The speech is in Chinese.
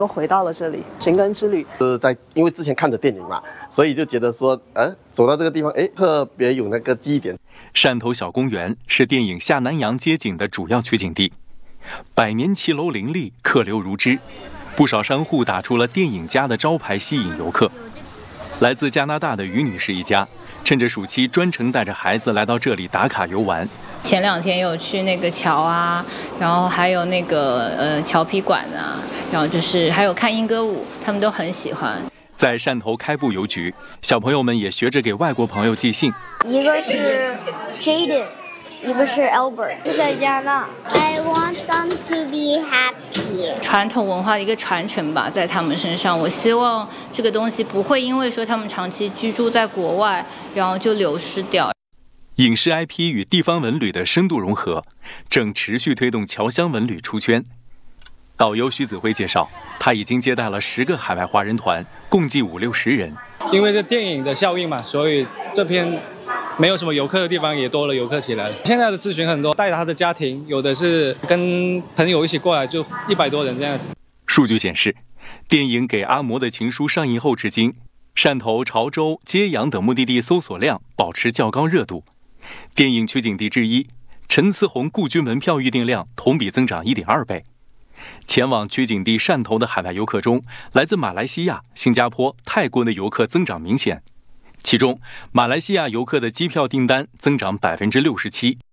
都回到了这里，寻根之旅。 因为之前看的电影嘛，所以就觉得说，走到这个地方，特别有那个记忆点。 汕头小公园是电影《下南洋》街景的主要取景地，百年骑楼林立，客流如织，不少商户打出了电影家的招牌，吸引游客。来自加拿大的于女士一家，趁着暑期专程带着孩子来到这里打卡游玩。 前2天有去那个桥啊，然后还有那个桥皮馆啊，然后就是还有看莺歌舞，他们都很喜欢。 在汕头开埠邮局，小朋友们也学着给外国朋友寄信。 一个是 Jaden， 一个是 Albert， 是在加拿大。 I want them to be happy。 传统文化的一个传承吧，在他们身上，我希望这个东西不会因为说他们长期居住在国外，然后就流失掉。 影视 IP 与地方文旅的深度融合，正持续推动侨乡文旅出圈。导游徐子辉介绍，他已经接待了10个海外华人团，共计50-60人。 因为这电影的效应嘛，所以这边没有什么游客的地方也多了游客起来了。现在的咨询很多，带着他的家庭，有的是跟朋友一起过来，就100多人这样。 数据显示，电影《给阿嬷的情书》上映后至今，汕头、潮州、揭阳等目的地搜索量保持较高热度。电影取景地之一，陈思宏故居门票预订量同比增长1.2倍。前往取景地汕头的海外游客中，来自马来西亚、新加坡、泰国的游客增长明显，其中马来西亚游客的机票订单增长67%。